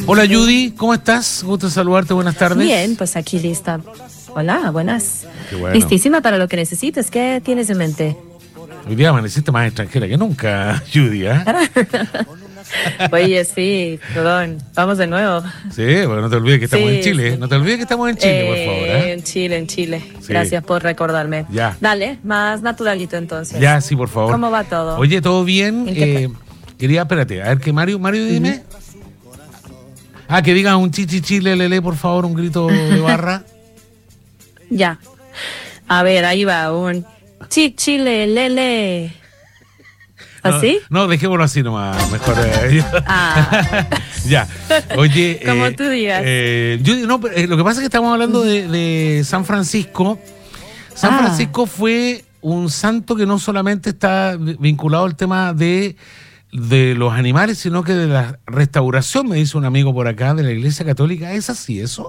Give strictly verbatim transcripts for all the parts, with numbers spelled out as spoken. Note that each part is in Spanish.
Hola Judy, ¿cómo estás? Gusto saludarte, buenas tardes. Bien, pues aquí lista. Hola, buenas. Qué bueno. Listísima para lo que necesites. ¿Qué tienes en mente? Hoy día amaneciste más extranjera que nunca, Judy, ¿eh? Oye, sí, perdón. Vamos de nuevo. Sí, bueno, no te olvides que estamos Sí, en Chile. sí. No te olvides que estamos en Chile, Eh, por favor, ¿eh? En Chile, en Chile. Sí. Gracias por recordarme. Ya. Dale, más naturalito entonces. Ya, sí, por favor. ¿Cómo va todo? Oye, ¿todo bien? ¿En qué Eh, quería, espérate, a ver que Mario, Mario, dime. Ah, que diga un chichi chile, lele, por favor, un grito de barra. Ya. A ver, ahí va, un chichile, lele. ¿Así? No, no, dejémoslo así nomás, mejor. Eh, Ah. ya. Oye. Como eh, tú digas. Eh, yo, no, pero, eh, lo que pasa es que estamos hablando de, de San Francisco. San Ah. Francisco fue un santo que no solamente está vinculado al tema de, de los animales, sino que de la restauración, me dice un amigo por acá de la Iglesia Católica. ¿Es así eso?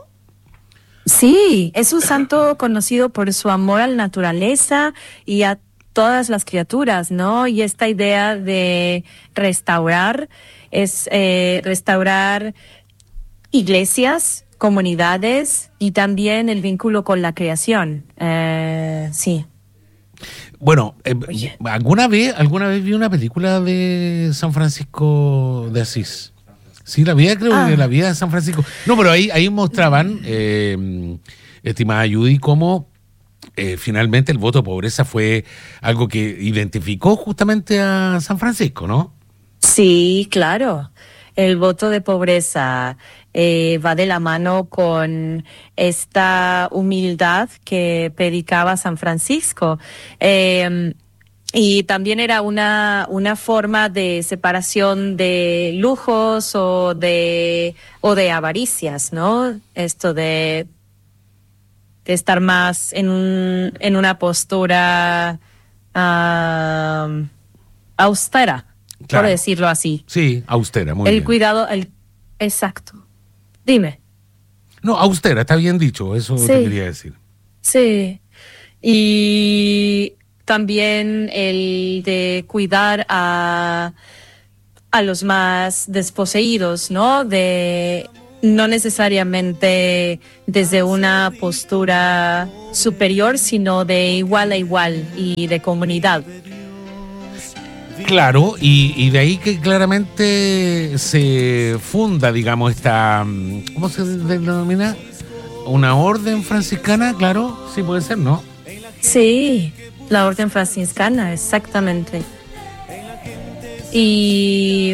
Sí, es un santo conocido por su amor a la naturaleza y a todas las criaturas, ¿no? Y esta idea de restaurar es eh, restaurar iglesias, comunidades y también el vínculo con la creación. Eh, sí. Bueno, eh, Oye. alguna vez, alguna vez vi una película de San Francisco de Asís. Sí, la vida, creo Ah. que la vida de San Francisco. No, pero ahí, ahí mostraban, eh, estimada Judy, cómo eh, finalmente el voto de pobreza fue algo que identificó justamente a San Francisco, ¿no? Sí, claro. El voto de pobreza eh, va de la mano con esta humildad que predicaba San Francisco. Eh, y también era una, una forma de separación de lujos o de, o de avaricias, ¿no? Esto de, de estar más en, un, en una postura ah, austera. Claro. Por decirlo así. Sí, austera, muy el bien. cuidado, el exacto. Dime. No, austera, está bien dicho, eso Sí. te quería decir. Sí. Y también el de cuidar a, a los más desposeídos, ¿no? De no necesariamente desde una postura superior, sino de igual a igual y de comunidad. Claro, y, y de ahí que claramente se funda, digamos, esta, ¿cómo se denomina? Una orden franciscana, claro, sí puede ser, ¿no? Sí, la orden franciscana, exactamente. Y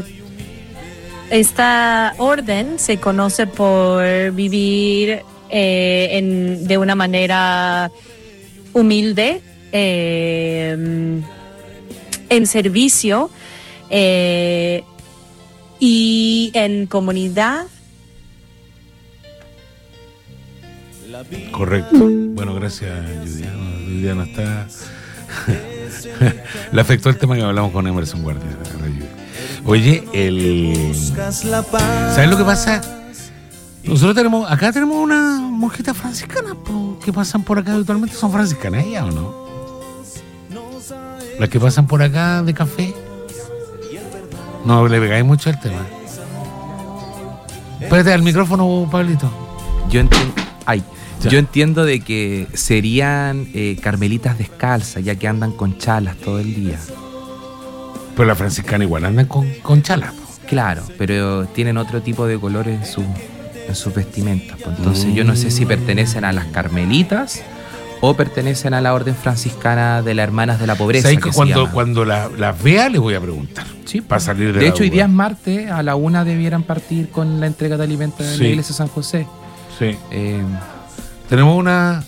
esta orden se conoce por vivir eh, en, de una manera humilde, eh, en servicio eh, y en comunidad. Correcto. Bueno, gracias, Juliana. Juliana está... Le afectó el tema que hablamos con Emerson Guardia. Oye, el... ¿sabes lo que pasa? Nosotros tenemos... Acá tenemos una monjita franciscana po, que pasan por acá habitualmente. ¿Son franciscanas ellas o no? Las que pasan por acá de café. No le pegáis mucho al tema. Espérate al micrófono, Pablito. Yo entiendo, ay, Ya. yo entiendo de que serían eh, carmelitas descalzas, ya que andan con chalas todo el día. Pero las franciscanas igual andan con, con chalas. po. Claro, pero tienen otro tipo de colores en, su, en sus vestimentas. Pues. Entonces yo no sé si pertenecen a las carmelitas o pertenecen a la orden franciscana de las hermanas de la pobreza. ¿Sabes que que se cuando, llama. cuando la- las vea les voy a preguntar? Sí, para salir de De la hecho, hoy duda. día es martes, a la una debieran partir con la entrega de alimentos en Sí. la iglesia de San José. Sí. Eh, Tenemos una...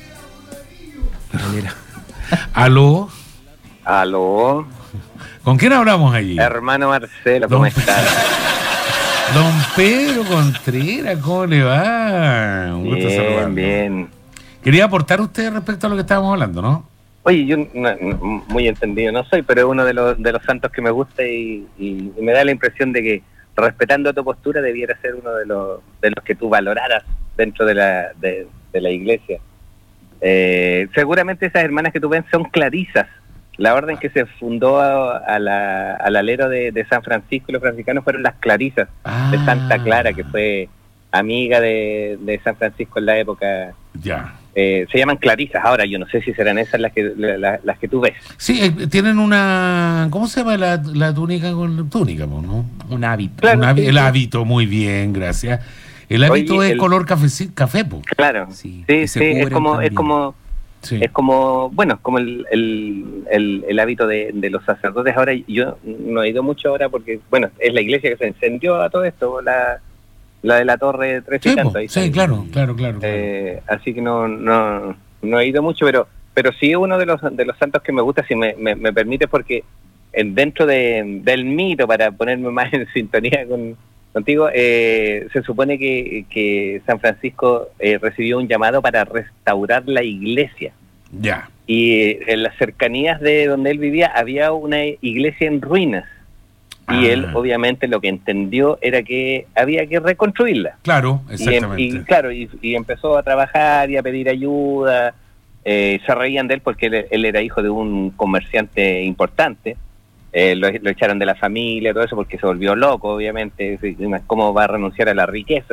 mira. Aló. Aló, ¿Con quién hablamos allí? hermano Marcelo, ¿cómo Don- estás? Don Pedro Contreras, ¿cómo le va? Un gusto Bien, saludarlo. bien. Quería aportar usted respecto a lo que estábamos hablando, ¿no? Oye, yo no- no- muy entendido no soy, pero es uno de los, de los santos que me gusta y, y- y me da la impresión de que, respetando tu postura, debiera ser uno de los, de los que tú valoraras dentro de la, de, de la iglesia. Eh, seguramente esas hermanas que tú ves son clarisas, la orden que se fundó a, a la, al alero de, de San Francisco y los franciscanos fueron las clarisas ah. de Santa Clara, que fue amiga de, de San Francisco en la época. Ya. Eh, se llaman clarisas. Ahora yo no sé si serán esas las que la, las que tú ves. Sí, eh, tienen una... ¿Cómo se llama la, la túnica con túnica, ¿no? Un hábito. Claro, un hábito, sí, el sí. hábito, muy bien, gracias. El hábito Oye, es el... color café, café, po. Claro, Sí, sí, y se sí, es cubren como, es también. como, Sí. es como, bueno, es como el, el, el, el hábito de, de los sacerdotes. Ahora yo no he ido mucho ahora porque, bueno, es la iglesia que se encendió a todo esto, la, la de la Torre tres Sí, y po, tanto. Ahí sí, está. claro, claro, claro. claro. Eh, así que no, no, no he ido mucho, pero, pero sí uno de los de los santos que me gusta, si me, me, me permite, porque en, dentro de, del mito, para ponerme más en sintonía con contigo, eh, se supone que, que San Francisco eh, recibió un llamado para restaurar la iglesia. Ya. Y eh, en las cercanías de donde él vivía había una iglesia en ruinas. Y Ah. él, obviamente, lo que entendió era que había que reconstruirla. Claro, Y, em- exactamente. y claro, y, y empezó a trabajar y a pedir ayuda. Eh, se reían de él porque él, él era hijo de un comerciante importante. Eh, lo, lo echaron de la familia, todo eso, porque se volvió loco, obviamente. ¿Cómo va a renunciar a la riqueza?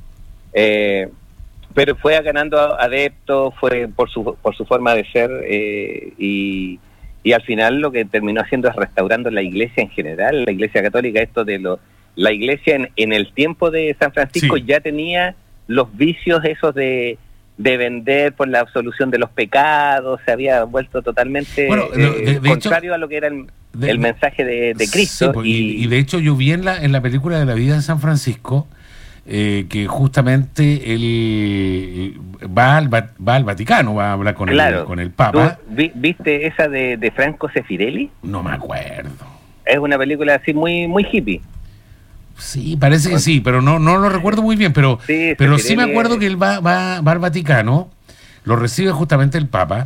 Eh, pero fue ganando adeptos, fue por su por su forma de ser, eh, y, y al final lo que terminó haciendo es restaurando la iglesia en general, la iglesia católica. Esto de lo, la iglesia en, en el tiempo de San Francisco Sí. ya tenía los vicios esos de de vender por la absolución de los pecados, se había vuelto totalmente Bueno, eh, de- de contrario hecho, a lo que era el, de- el mensaje de, de Cristo. Sí, pues, y, y de hecho yo vi en la, en la película de la vida de San Francisco eh, que justamente él va al, va, va al Vaticano, va a hablar con, claro, el, con el Papa. ¿Tú vi- ¿Viste esa de, de Franco Sefirelli? No me acuerdo. Es una película así muy muy hippie. Sí, parece que sí, pero no no lo recuerdo muy bien, pero Sí, pero Sefirelli sí me acuerdo es- que él va, va, va al Vaticano, lo recibe justamente el Papa,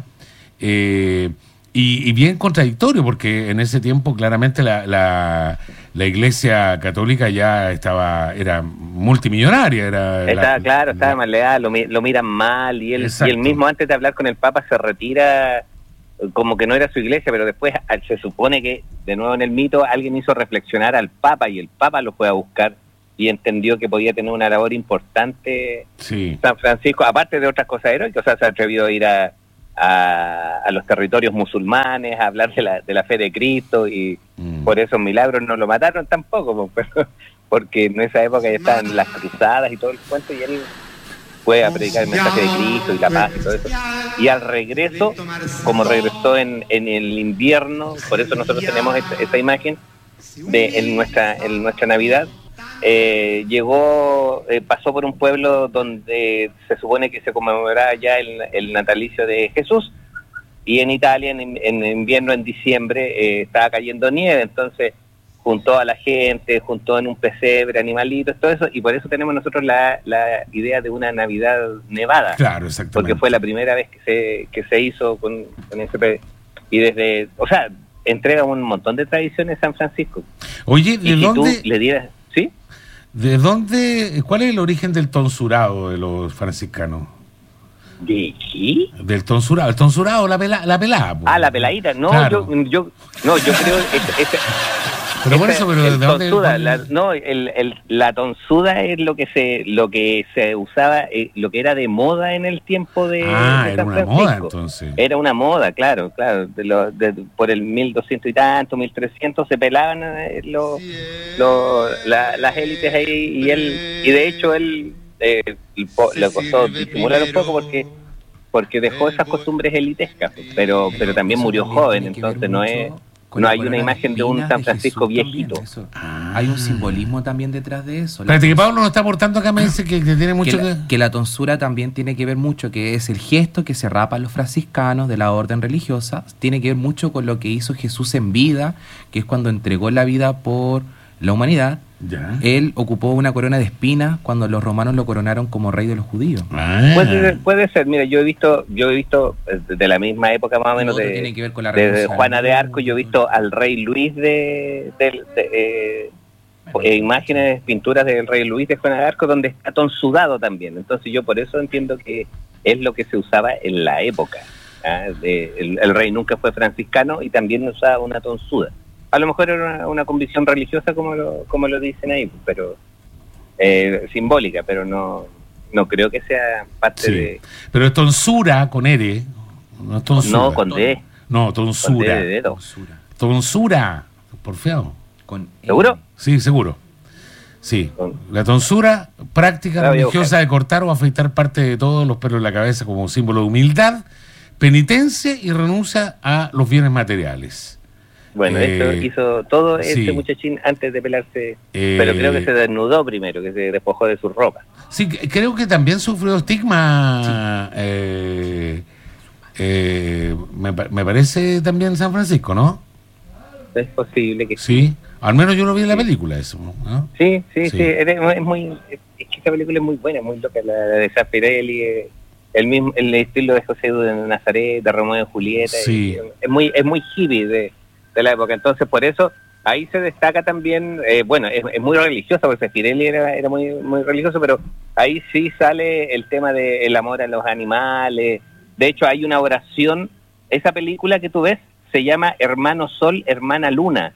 eh, y, y bien contradictorio, porque en ese tiempo claramente la, la, la Iglesia Católica ya estaba, era multimillonaria, era... Estaba la- claro, estaba la- mal leal, lo, mi- lo miran mal, y él, y Exacto. él mismo antes de hablar con el Papa se retira, eh, como que no era su iglesia, pero después al- se supone que, de nuevo en el mito, alguien hizo reflexionar al Papa, y el Papa lo fue a buscar y entendió que podía tener una labor importante Sí. San Francisco, aparte de otras cosas heroicas. O sea, se atrevió a ir a, a, a los territorios musulmanes, a hablar de la, de la fe de Cristo, y Mm. por esos milagros no lo mataron tampoco, pues, pero- porque en esa época ya estaban las cruzadas y todo el cuento, y él fue a predicar el mensaje de Cristo y la paz y todo eso. Y al regreso, como regresó en, en el invierno, por eso nosotros tenemos esta, esta imagen de en nuestra en nuestra Navidad, eh, llegó, eh, pasó por un pueblo donde se supone que se conmemoraba ya el, el natalicio de Jesús, y en Italia en, en invierno, en diciembre, eh, estaba cayendo nieve, entonces juntó a la gente, juntó en un pesebre animalitos, todo eso, y por eso tenemos nosotros la, la idea de una Navidad nevada. Claro, exactamente. Porque fue la primera vez que se que se hizo con, con ese pe- y desde, o sea, entrega un montón de tradiciones San Francisco. Oye, ¿de Y si dónde, tú le dieras, ¿sí? de dónde, cuál es el origen del tonsurado de los franciscanos? ¿De qué? Del tonsurado, el tonsurado, la pela, la pelada. po. Ah, la peladita. No, Claro. yo, yo, no, yo creo que ese- Pero por ese- eso, pero el ¿de dónde? tonsuda, la, no, el, el, la tonsuda es lo que se, lo que se usaba, eh, lo que era de moda en el tiempo de, Ah, de era San una Francisco. moda entonces. Era una moda, claro, claro. De lo, de, por el mil doscientos y tanto, mil trescientos se pelaban eh, los, los, la- las élites ahí, y él, y de hecho él eh, po- le costó disimular un poco porque porque dejó esas costumbres elitescas, pero pero también Eso murió también joven, tiene que ver entonces no mucho es con no la hay una corona de imagen de un espinas San de Francisco Jesús viejito. también, eso. Ah. Hay un simbolismo también detrás de eso. La Espérate, que tonsura- Pablo nos está aportando acá, me dice que, que tiene mucho que, que... la, que la tonsura también tiene que ver mucho, que es el gesto que se rapan los franciscanos de la orden religiosa, tiene que ver mucho con lo que hizo Jesús en vida, que es cuando entregó la vida por la humanidad. Ya. Él ocupó una corona de espinas cuando los romanos lo coronaron como rey de los judíos. Ah. Puede ser, puede ser, mira, yo he visto, yo he visto eh, de la misma época más o menos Lo otro de, tiene que ver con la de renuncia. Juana de Arco, yo he visto al rey Luis de, de- de, eh, eh, imágenes, pinturas del rey Luis de Juana de Arco donde está tonsudado también. Entonces yo por eso entiendo que es lo que se usaba en la época. ¿ah? De, el, el rey nunca fue franciscano y también usaba una tonsuda. A lo mejor era una, una convicción religiosa, como lo, como lo dicen ahí, pero eh, simbólica, pero no no creo que sea parte sí. de... Pero es tonsura con R, no es tonsura. No, con D. No, tonsura. Con D de dedo. Tonsura. Tonsura, por feo. Con ¿Seguro? Sí, seguro. Sí. La tonsura, práctica La voy a religiosa de cortar o afeitar parte de todos los pelos de la cabeza como símbolo de humildad, penitencia y renuncia a los bienes materiales. Bueno, Eh, esto hizo todo este sí. muchachín antes de pelarse, Eh, pero creo que se desnudó primero, que se despojó de su ropa. Sí, c- creo que también sufrió estigma, eh, eh, me, pa- me parece también San Francisco, ¿no? Es posible que Sí, al menos yo lo vi en la película eso, ¿no? sí, sí, Sí. sí, es muy, es que esta película es muy buena, muy loca, la, la de Zafirelli, eh, el mismo, el estilo de José de Nazaret, de Romeo y Julieta, Sí. y, es muy, es muy hippie de, de la época, entonces por eso ahí se destaca también, eh, bueno, es, es muy religiosa, porque Zafirelli era, era muy, muy religioso, pero ahí sí sale el tema del amor a los animales. De hecho hay una oración, esa película que tú ves se llama Hermano Sol, Hermana Luna,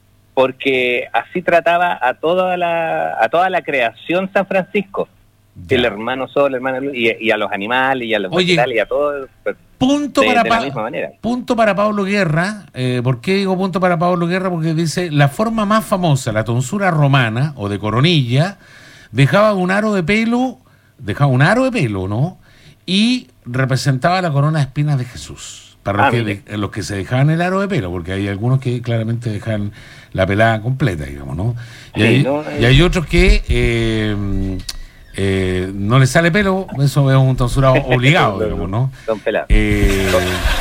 porque así trataba a toda la a toda la creación San Francisco, Ya. el hermano Sol, hermana Luna, y, y a los animales, y a los Oye, vegetales, y a todos, de, Punto para de la Pa- misma manera. punto para Pablo Guerra. Eh, ¿Por qué digo punto para Pablo Guerra? Porque dice, la forma más famosa, la tonsura romana o de coronilla, dejaba un aro de pelo, dejaba un aro de pelo, ¿no? Y representaba la corona de espinas de Jesús. Para Ah, los, que, mire. de- los que se dejaban el aro de pelo, porque hay algunos que claramente dejan la pelada completa, digamos, ¿no? Y, Sí, hay, no, y hay otros que eh, eh, no les sale pelo, eso es un tonsurado obligado, digamos, ¿no? Don Pelado. Eh,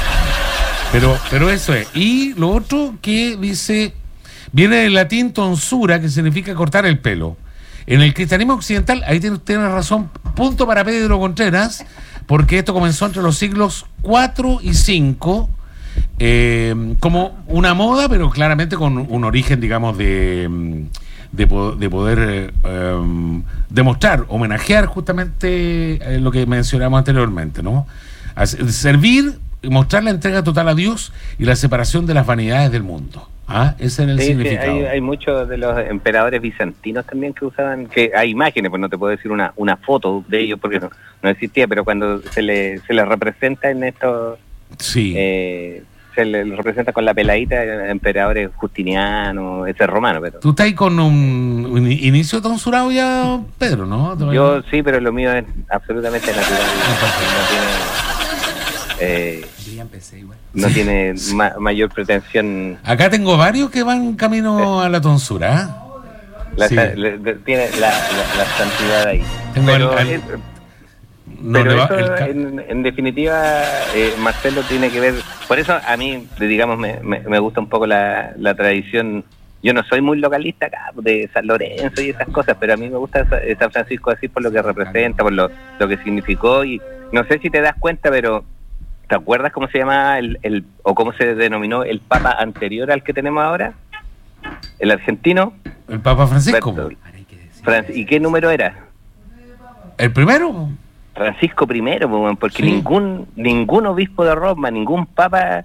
pero, pero eso es. Y lo otro que dice, viene del latín tonsura, que significa cortar el pelo. En el cristianismo occidental, ahí tiene usted razón, punto para Pedro Contreras, porque esto comenzó entre los siglos cuatro y cinco, eh, como una moda, pero claramente con un origen, digamos, de, de, po- de poder eh, em, demostrar, homenajear justamente eh, lo que mencionamos anteriormente, ¿no? Hacer- servir y mostrar la entrega total a Dios y la separación de las vanidades del mundo. ¿Ah? Ese era el Sí, sí, significado. hay, hay muchos de los emperadores bizantinos también que usaban, que hay imágenes, pues no te puedo decir una una foto de ellos porque no, no existía, pero cuando se le se les representa en estos, Sí. eh, se les representa con la peladita, eh, emperadores justinianos, ese romano, pero Tú estás ahí con un, un inicio tonsurado ya, Pedro, ¿no? yo sí, pero lo mío es absolutamente natural, no tiene, eh, Yo ya empecé igual. no tiene ma- mayor pretensión. Acá tengo varios que van camino a la tonsura. ¿Ah? La, Sí. sa- le- de- tiene la, la, la santidad ahí. Tengo Pero, al- al- eh, No pero le va- eso, el ca- en, en definitiva, eh, Marcelo tiene que ver. Por eso a mí, digamos, me, me, me gusta un poco la, la tradición. Yo no soy muy localista acá de San Lorenzo y esas cosas, pero a mí me gusta Sa- San Francisco así por lo que representa, por lo, lo que significó. Y no sé si te das cuenta, pero ¿te acuerdas cómo se llamaba el, el o cómo se denominó el papa anterior al que tenemos ahora? El argentino. el Papa Francisco. Bertol. po. Ahora hay que decir. Fran- ¿Y qué número era? El primero. Francisco primero, po, weón, porque Sí. ningún ningún obispo de Roma, ningún papa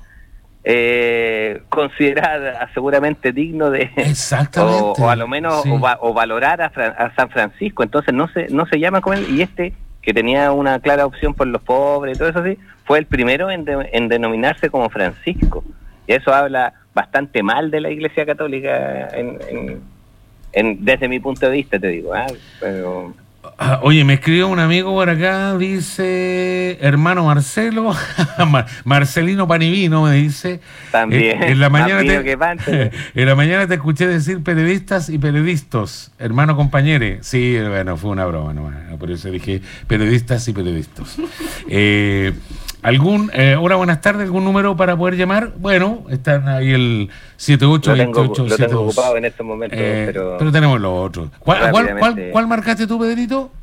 eh, considerada seguramente digno de Exactamente. o, o a lo menos Sí. o, va- o valorar a, Fran- a San Francisco, entonces no se no se llama como él, y este que tenía una clara opción por los pobres y todo eso así, fue el primero en, de- en denominarse como Francisco, y eso habla bastante mal de la Iglesia Católica en, en- en- desde mi punto de vista, te digo, ¿ah? Pero Ah, oye, me escribió un amigo por acá, dice, hermano Marcelo, Mar- Marcelino Panivino, me dice. también En, en la más mañana vino te, que pan, pero- en la mañana te escuché decir periodistas y periodistas, hermano compañere. Sí, bueno, fue una broma nomás, por eso dije periodistas y periodistas. Eh, ¿Algún, eh, hola, buenas tardes, algún número para poder llamar? Bueno, están ahí el siete ocho Lo tengo, veintiocho lo setenta y tengo dos. ocupado en estos momentos, Eh, pero, pero tenemos los otros. ¿Cuál, cuál, cuál, rápidamente. cuál marcaste tú, Pedrito?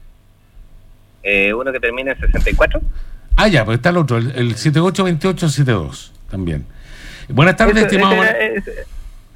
eh, uno que termina en sesenta y cuatro. Ah, ya, pues está el otro, el, el siete ocho veintiocho setenta y dos también. Buenas tardes, Eso- estimado. ese Mar- era- ese-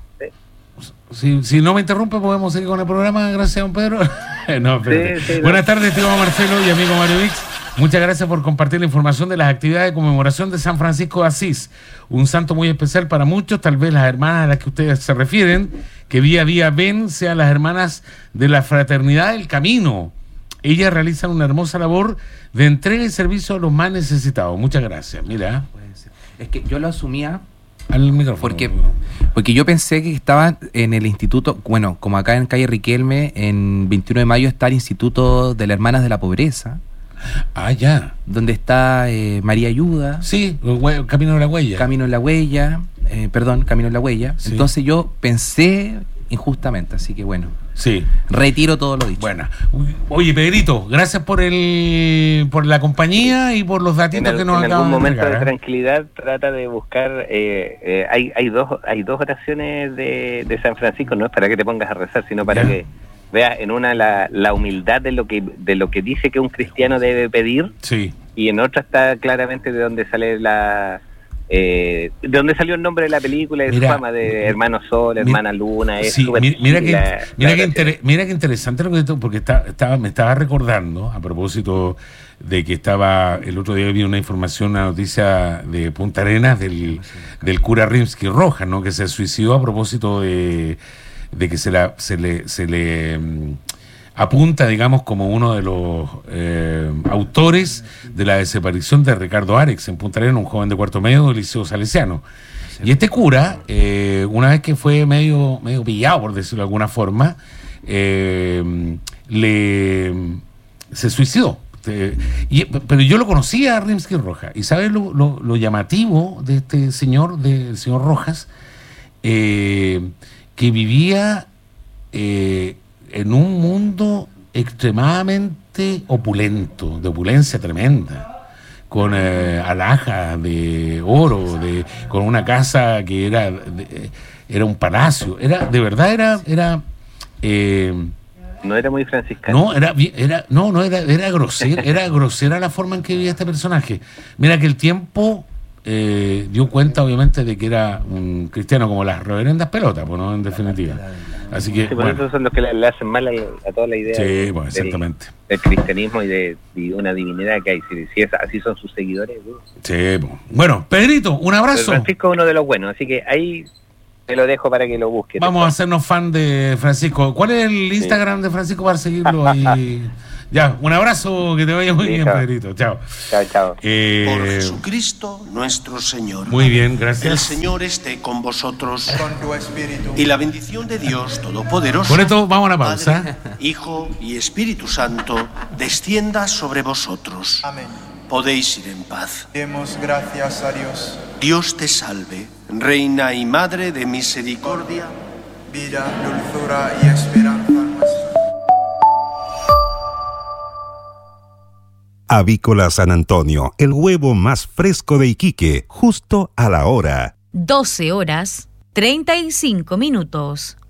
Si, si no me interrumpe, podemos seguir con el programa. Gracias, don Pedro. No, espérate. Sí, sí, no. Buenas tardes, estimado Marcelo y amigo Mario Vix. Muchas gracias por compartir la información de las actividades de conmemoración de San Francisco de Asís, un santo muy especial para muchos, tal vez las hermanas a las que ustedes se refieren, que día a día ven, sean las hermanas de la Fraternidad del Camino. Ellas realizan una hermosa labor de entrega y servicio a los más necesitados. Muchas gracias. Mira. Es que yo lo asumía al micrófono. Porque, porque yo pensé que estaba en el instituto, bueno, como acá en calle Riquelme, en veintiuno de mayo está el Instituto de las Hermanas de la Pobreza. Ah, ya. Donde está eh, María Ayuda. Sí, Camino de la Huella. Camino de la Huella, eh, perdón, Camino de la Huella. Sí. Entonces yo pensé injustamente, así que bueno. Sí. Retiro todo lo dicho. Bueno. Oye, Pedrito, gracias por el por la compañía y por los datitos el, que nos acaban de entregar. En algún momento entregar, de ¿eh? tranquilidad trata de buscar, eh, eh, hay hay dos hay dos oraciones de, de San Francisco, no es para que te pongas a rezar, sino para ya. que veas en una la, la humildad de lo que de lo que dice que un cristiano debe pedir, sí. y en otra está claramente de dónde sale la Eh, de dónde salió el nombre de la película, de mira, su fama, de Hermano Sol, Hermana Luna. Es sí, mira, mira, que, la, mira, la que inter, mira que interesante lo que tú, porque está, estaba, me estaba recordando a propósito de que estaba el otro día vi una información, una noticia de Punta Arenas del, del cura Rimsky Rojas, ¿no? Que se suicidó a propósito de, de que se, la, se le se le um, apunta, digamos, como uno de los eh, autores de la desaparición de Ricardo Arex en Punta Arenas, un joven de cuarto medio del Liceo Salesiano. Y este cura, eh, una vez que fue medio, medio pillado, por decirlo de alguna forma, eh, le se suicidó. Eh, y, pero yo lo conocía a Rimsky Rojas. ¿Y sabes lo, lo, lo llamativo de este señor, del señor Rojas? Eh, que vivía... Eh, en un mundo extremadamente opulento, de opulencia tremenda, con eh, alhajas de oro, de, con una casa que era de, era un palacio, era de verdad era era eh, no era muy franciscano. No, era era no, no era era grosera, era grosera la forma en que vivía este personaje. Mira que el tiempo eh, dio cuenta obviamente de que era un cristiano como las reverendas pelotas, pues no, en definitiva. Así que, sí, bueno. Esos son los que le, le hacen mal a, a toda la idea sí, de, bueno, exactamente. Del, del cristianismo y de, de una divinidad que hay. Si, si es, así son sus seguidores. ¿no? Sí, bueno, Pedrito, un abrazo. Pero Francisco es uno de los buenos, así que ahí te lo dejo para que lo busques. Vamos a hacernos fan de Francisco. ¿Cuál es el Instagram sí. de Francisco para seguirlo ahí? Ya, un abrazo, que te vaya muy sí, bien, chao. Pedrito. Chao. Chao, chao. Eh, Por Jesucristo nuestro Señor. Muy bien, gracias. El Señor esté con vosotros. Con tu espíritu. Y la bendición de Dios Todopoderoso. Por esto, vamos a la pausa. Padre, Hijo y Espíritu Santo, descienda sobre vosotros. Amén. Podéis ir en paz. Demos gracias a Dios. Dios te salve, Reina y Madre de misericordia, vida, dulzura y esperanza nuestra. Avícola San Antonio, el huevo más fresco de Iquique, justo a la hora. doce horas, treinta y cinco minutos.